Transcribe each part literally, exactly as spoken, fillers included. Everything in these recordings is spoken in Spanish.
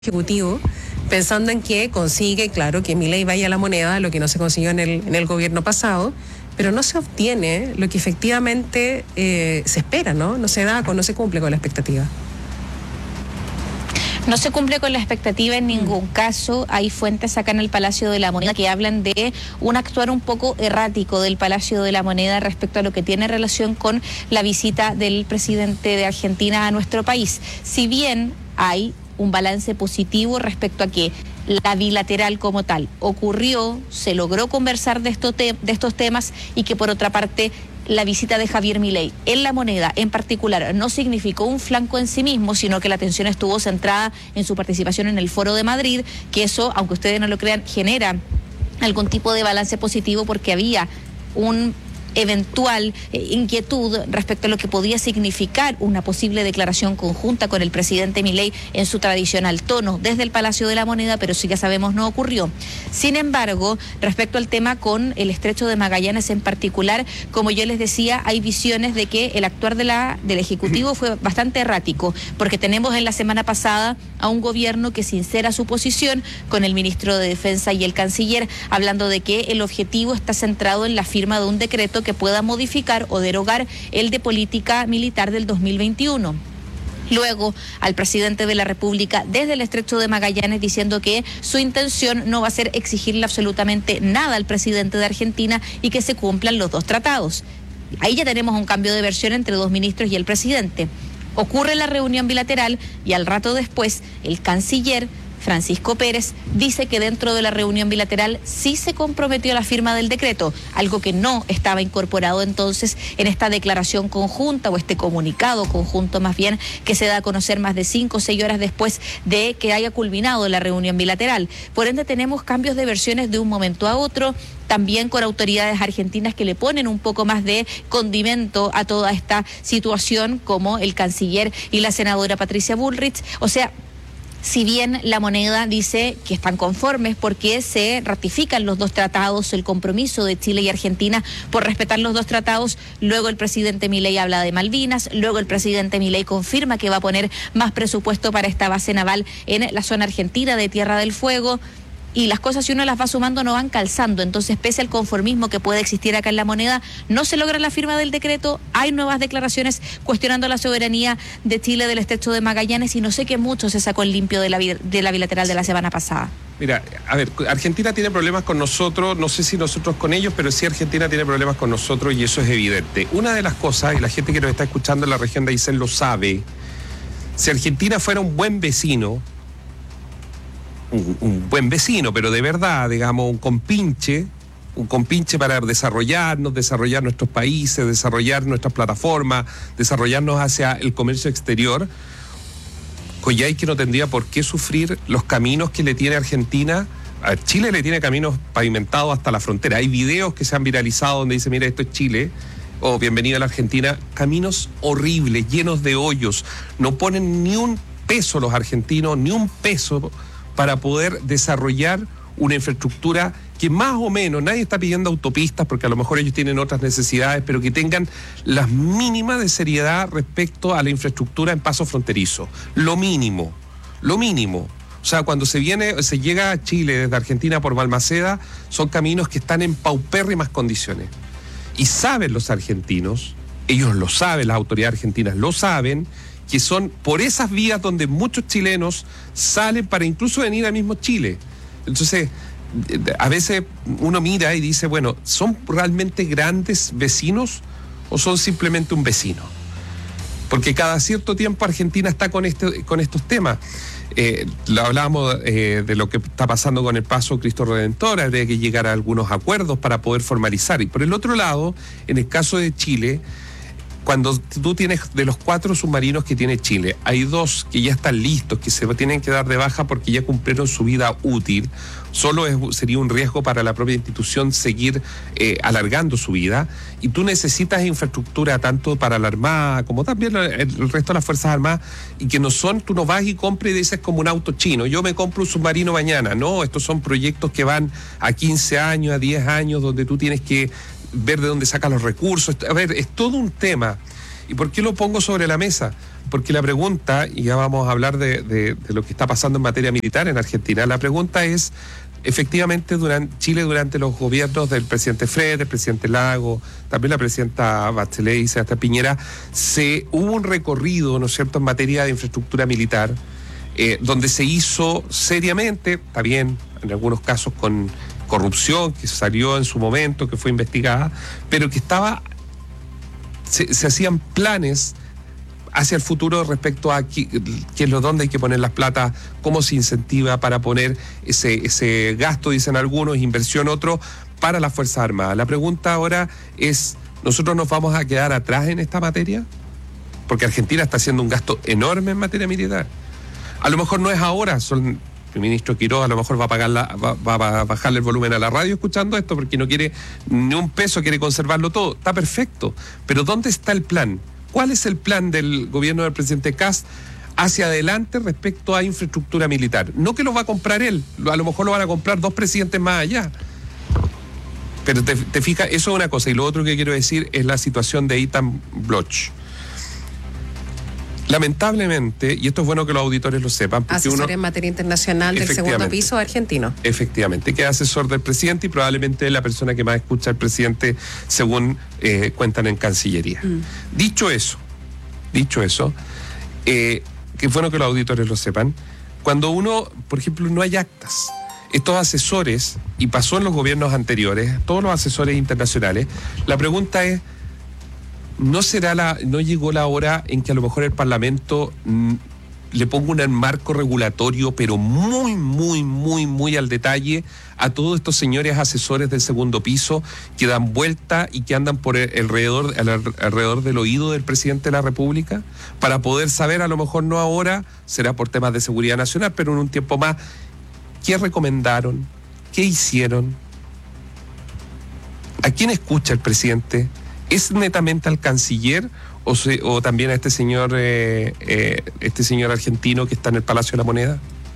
Ejecutivo, pensando en que consigue, claro, que Milei vaya a la moneda, lo que no se consiguió en el, en el gobierno pasado, pero no se obtiene lo que efectivamente eh, se espera, ¿no? No se da, no se cumple con la expectativa. No se cumple con la expectativa en ningún caso. Hay fuentes acá en el Palacio de la Moneda que hablan de un actuar un poco errático del Palacio de la Moneda respecto a lo que tiene relación con la visita del presidente de Argentina a nuestro país. Si bien hay un balance positivo respecto a que la bilateral como tal ocurrió, se logró conversar de estos, te- de estos temas y que por otra parte la visita de Javier Milei en La Moneda en particular no significó un flanco en sí mismo, sino que la atención estuvo centrada en su participación en el Foro de Madrid, que eso, aunque ustedes no lo crean, genera algún tipo de balance positivo porque había un eventual eh, inquietud respecto a lo que podía significar una posible declaración conjunta con el presidente Milei en su tradicional tono desde el Palacio de la Moneda, pero sí ya sabemos no ocurrió. Sin embargo, respecto al tema con el Estrecho de Magallanes en particular, como yo les decía, hay visiones de que el actuar de la, del Ejecutivo fue bastante errático, porque tenemos en la semana pasada a un gobierno que sincera su posición con el ministro de Defensa y el canciller, hablando de que el objetivo está centrado en la firma de un decreto que pueda modificar o derogar el de política militar del dos mil veintiuno. Luego al presidente de la República desde el Estrecho de Magallanes diciendo que su intención no va a ser exigirle absolutamente nada al presidente de Argentina y que se cumplan los dos tratados. Ahí ya tenemos un cambio de versión entre dos ministros y el presidente. Ocurre la reunión bilateral y al rato después el canciller Francisco Pérez dice que dentro de la reunión bilateral sí se comprometió a la firma del decreto, algo que no estaba incorporado entonces en esta declaración conjunta o este comunicado conjunto más bien que se da a conocer más de cinco o seis horas después de que haya culminado la reunión bilateral. Por ende tenemos cambios de versiones de un momento a otro, también con autoridades argentinas que le ponen un poco más de condimento a toda esta situación, como el canciller y la senadora Patricia Bullrich. O sea, si bien La Moneda dice que están conformes porque se ratifican los dos tratados, el compromiso de Chile y Argentina por respetar los dos tratados, luego el presidente Milei habla de Malvinas, luego el presidente Milei confirma que va a poner más presupuesto para esta base naval en la zona argentina de Tierra del Fuego. Y las cosas, si uno las va sumando, no van calzando. Entonces, pese al conformismo que puede existir acá en La Moneda, no se logra la firma del decreto, hay nuevas declaraciones cuestionando la soberanía de Chile del Estrecho de Magallanes y no sé qué mucho se sacó el limpio de la, de la bilateral de la semana pasada. Mira, a ver, Argentina tiene problemas con nosotros, no sé si nosotros con ellos, pero sí Argentina tiene problemas con nosotros y eso es evidente. Una de las cosas, y la gente que nos está escuchando en la región de Aysén lo sabe, si Argentina fuera un buen vecino, Un, un buen vecino, pero de verdad, digamos, un compinche, un compinche para desarrollarnos, desarrollar nuestros países, desarrollar nuestras plataformas, desarrollarnos hacia el comercio exterior, Coyhaique no tendría por qué sufrir los caminos que le tiene Argentina. A Chile le tiene caminos pavimentados hasta la frontera. Hay videos que se han viralizado donde dice, mira, esto es Chile, o bienvenido a la Argentina. Caminos horribles, llenos de hoyos. No ponen ni un peso los argentinos, ni un peso para poder desarrollar una infraestructura que más o menos, nadie está pidiendo autopistas porque a lo mejor ellos tienen otras necesidades, pero que tengan las mínimas de seriedad respecto a la infraestructura en paso fronterizo. Lo mínimo, lo mínimo. O sea, cuando se viene, se llega a Chile desde Argentina por Balmaceda, son caminos que están en paupérrimas condiciones. Y saben los argentinos, ellos lo saben, las autoridades argentinas lo saben, que son por esas vías donde muchos chilenos salen para incluso venir al mismo Chile. Entonces, a veces uno mira y dice, bueno, ¿son realmente grandes vecinos o son simplemente un vecino? Porque cada cierto tiempo Argentina está con, este, con estos temas. Eh, lo hablábamos eh, de lo que está pasando con el Paso Cristo Redentor, habría que llegar a algunos acuerdos para poder formalizar. Y por el otro lado, en el caso de Chile, cuando tú tienes de los cuatro submarinos que tiene Chile, hay dos que ya están listos, que se tienen que dar de baja porque ya cumplieron su vida útil, solo es, sería un riesgo para la propia institución seguir eh, alargando su vida, y tú necesitas infraestructura tanto para la Armada como también el, el resto de las Fuerzas Armadas, y que no son, tú no vas y compras y dices como un auto chino, yo me compro un submarino mañana, no, estos son proyectos que van a quince años, a diez años, donde tú tienes que ver de dónde sacas los recursos. A ver, es todo un tema. ¿Y por qué lo pongo sobre la mesa? porque la pregunta, y ya vamos a hablar de, de, de lo que está pasando en materia militar en Argentina, la pregunta es, efectivamente, durante Chile, durante los gobiernos del presidente Frey, del presidente Lago, también la presidenta Bachelet y Sebastián Piñera, se hubo un recorrido, ¿no es cierto?, en materia de infraestructura militar, eh, donde se hizo seriamente, está bien, en algunos casos con corrupción, que salió en su momento, que fue investigada, pero que estaba, se, se hacían planes hacia el futuro respecto a qué, qué es lo dónde hay que poner las plata, cómo se incentiva para poner ese, ese gasto, dicen algunos, inversión otro, para las Fuerzas Armadas. La pregunta ahora es, ¿nosotros nos vamos a quedar atrás en esta materia? Porque Argentina está haciendo un gasto enorme en materia militar. A lo mejor no es ahora, son, el ministro Quiroga a lo mejor va a, pagar la, va, va a bajarle el volumen a la radio escuchando esto porque no quiere ni un peso, quiere conservarlo todo. Está perfecto, pero ¿dónde está el plan? ¿Cuál es el plan del gobierno del presidente Kast hacia adelante respecto a infraestructura militar? No que lo va a comprar él, a lo mejor lo van a comprar dos presidentes más allá. Pero te, te fijas, eso es una cosa. Y lo otro que quiero decir es la situación de Ethan Bloch. Lamentablemente, y esto es bueno que los auditores lo sepan, porque asesor uno, en materia internacional del segundo piso argentino. Efectivamente, que es asesor del presidente y probablemente la persona que más escucha al presidente según eh, cuentan en Cancillería. Mm. Dicho eso, dicho eso, eh, que es bueno que los auditores lo sepan, cuando uno, por ejemplo, no hay actas, estos asesores, y pasó en los gobiernos anteriores, todos los asesores internacionales, la pregunta es, ¿no será la, no llegó la hora en que a lo mejor el Parlamento mm, le ponga un marco regulatorio, pero muy, muy, muy, muy al detalle a todos estos señores asesores del segundo piso que dan vuelta y que andan por el, alrededor, alrededor del oído del presidente de la República, para poder saber, a lo mejor no ahora, será por temas de seguridad nacional, pero en un tiempo más, qué recomendaron, qué hicieron, a quién escucha el presidente? ¿Es netamente al canciller o, se, o también a este señor eh, eh, este señor argentino que está en el Palacio de la Moneda?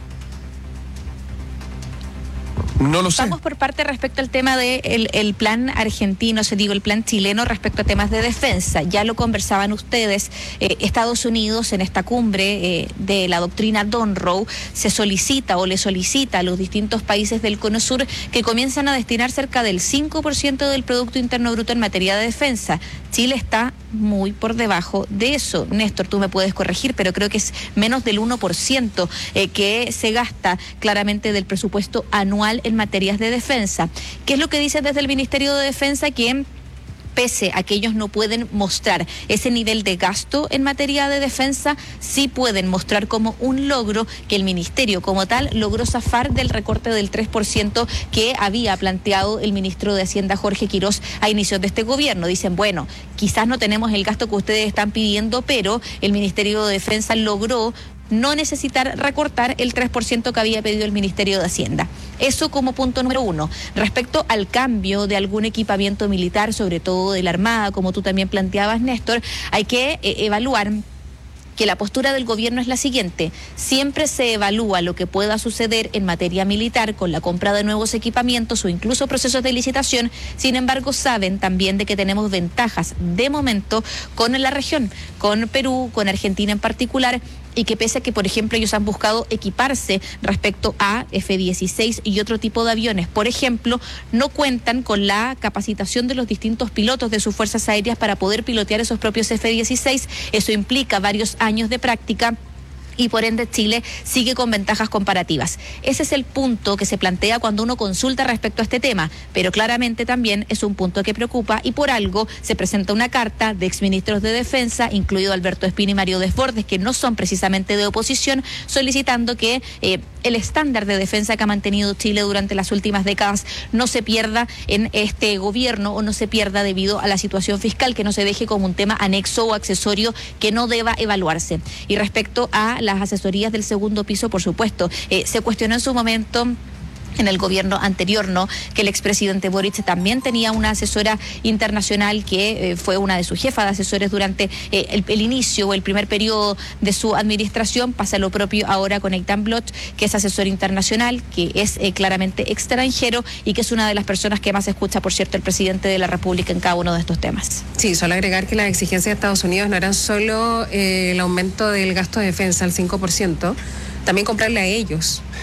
No lo sé. Vamos por parte respecto al tema del de el plan argentino, se digo, el plan chileno respecto a temas de defensa. Ya lo conversaban ustedes, eh, Estados Unidos en esta cumbre eh, de la doctrina Monroe se solicita o le solicita a los distintos países del Cono Sur que comiencen a destinar cerca del cinco por ciento del Producto Interno Bruto en materia de defensa. Chile está muy por debajo de eso. Néstor, tú me puedes corregir, pero creo que es menos del uno por ciento eh, que se gasta claramente del presupuesto anual en materias de defensa. ¿Qué es lo que dice desde el Ministerio de Defensa? Que pese a que ellos no pueden mostrar ese nivel de gasto en materia de defensa, sí pueden mostrar como un logro que el ministerio como tal logró zafar del recorte del tres por ciento que había planteado el ministro de Hacienda Jorge Quirós a inicios de este gobierno. Dicen, bueno, quizás no tenemos el gasto que ustedes están pidiendo, pero el Ministerio de Defensa logró no necesitar recortar el tres por ciento que había pedido el Ministerio de Hacienda. Eso como punto número uno. Respecto al cambio de algún equipamiento militar, sobre todo de la Armada, como tú también planteabas, Néstor, hay que eh, evaluar que la postura del gobierno es la siguiente: siempre se evalúa lo que pueda suceder en materia militar con la compra de nuevos equipamientos o incluso procesos de licitación. Sin embargo, saben también de que tenemos ventajas de momento con la región, con Perú, con Argentina en particular, y que pese a que, por ejemplo, ellos han buscado equiparse respecto a F dieciséis y otro tipo de aviones, por ejemplo, no cuentan con la capacitación de los distintos pilotos de sus fuerzas aéreas para poder pilotear esos propios F dieciséis. Eso implica varios años de práctica y por ende Chile sigue con ventajas comparativas. Ese es el punto que se plantea cuando uno consulta respecto a este tema, pero claramente también es un punto que preocupa y por algo se presenta una carta de exministros de Defensa, incluido Alberto Espina y Mario Desbordes, que no son precisamente de oposición, solicitando que eh, el estándar de defensa que ha mantenido Chile durante las últimas décadas no se pierda en este gobierno o no se pierda debido a la situación fiscal, que no se deje como un tema anexo o accesorio que no deba evaluarse. Y respecto a las asesorías del segundo piso, por supuesto, eh, se cuestionó en su momento en el gobierno anterior, ¿no? Que el expresidente Boric también tenía una asesora internacional que eh, fue una de sus jefas de asesores durante eh, el, el inicio o el primer periodo de su administración. Pasa lo propio ahora con Eitan Bloch, que es asesor internacional, que es eh, claramente extranjero y que es una de las personas que más escucha, por cierto, el presidente de la República en cada uno de estos temas. Sí, solo agregar que las exigencias de Estados Unidos no eran solo eh, el aumento del gasto de defensa al cinco por ciento, también comprarle a ellos.